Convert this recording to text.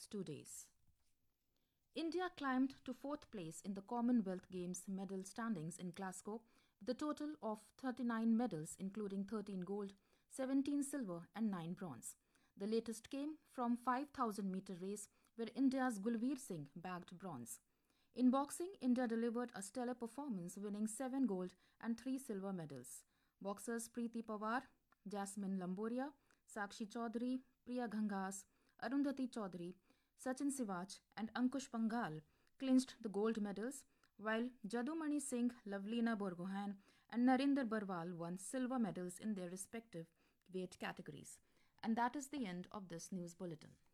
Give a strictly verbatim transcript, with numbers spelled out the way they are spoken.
last two days. India climbed to fourth place in the Commonwealth Games medal standings in Glasgow with a total of thirty-nine medals, including thirteen gold, seventeen silver and nine bronze. The latest came from five thousand meter race where India's Gulveer Singh bagged bronze. In boxing, India delivered a stellar performance, winning seven gold and three silver medals. Boxers Preeti Pawar, Jasmine Lamboria, Sakshi Chaudhary, Priya Ghangas, Arundhati Chaudhary, Sachin Sivach and Ankush Pangal clinched the gold medals, while Jadumani Singh, Lavlina Borgohain and Narinder Barwal won silver medals in their respective weight categories. And that is the end of this news bulletin.